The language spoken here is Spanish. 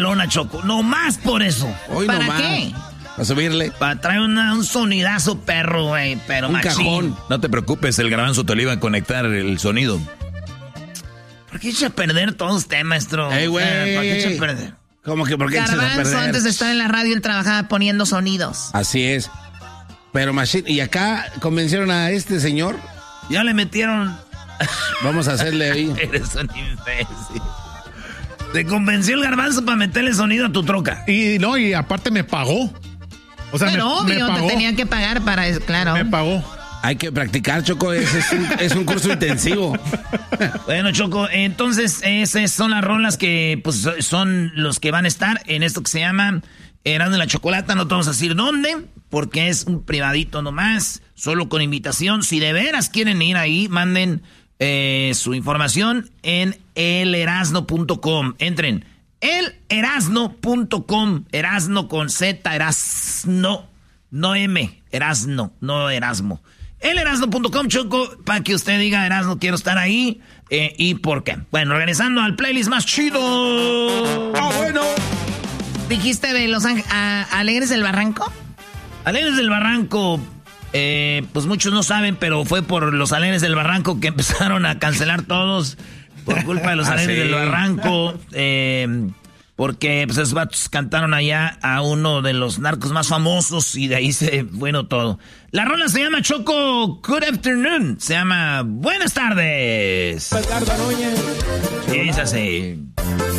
lona, Choco. Nomás por eso. Hoy ¿Para nomás. qué? A subirle. Para traer un sonidazo perro, güey. Pero Un machín. cajón. No te preocupes, el Garbanzo te lo iba a conectar el sonido. ¿Por qué echa a perder todo usted, maestro? Ey, güey. ¿Por qué echa a perder? ¿Cómo que por qué echas a Garbanzo, perder? antes de estar en la radio, él trabajaba poniendo sonidos. Así es. Pero Machine, y acá convencieron a este señor. Ya le metieron... Vamos a hacerle ahí. Eres un imbécil. Te convenció el Garbanzo para meterle sonido a tu troca. Y aparte me pagó. O sea, Pero me obvio, pagó. te tenían que pagar para eso, claro. Me pagó. Hay que practicar, Choco. Es un curso intensivo. Bueno, Choco, entonces esas son las rolas que pues son los que van a estar en esto que se llama Erasmo y la Chocolata. No te vamos a decir dónde, porque es un privadito nomás, solo con invitación. Si de veras quieren ir ahí, manden su información en elerasno.com. Entren, elerasno.com, Erasno con Z, Erasno, no M, Erasno, no Erasmo. Elerasno.com, Choco, para que usted diga, Erasno, quiero estar ahí, y por qué. Bueno, regresando al playlist más chido. ¡Ah, bueno! ¿Dijiste de Los Alegres del Barranco? Alegres del Barranco, pues muchos no saben, pero fue por los Alegres del Barranco que empezaron a cancelar todos, por culpa de los Alegres del Barranco, porque pues esos vatos cantaron allá a uno de los narcos más famosos y de ahí se bueno todo. La rola se llama Choco Good Afternoon, se llama Buenas tardes. Y es así.